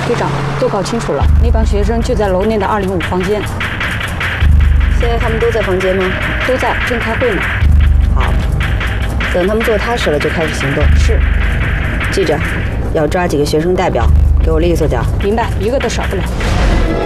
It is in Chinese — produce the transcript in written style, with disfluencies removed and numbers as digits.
队长，都搞清楚了，那帮学生就在楼内的205房间。 现在他们都在房间吗？ 都在，正开会呢。 好，等他们坐踏实了就开始行动。 是。 记着，要抓几个学生代表，给我利索点。 明白，一个都少不了。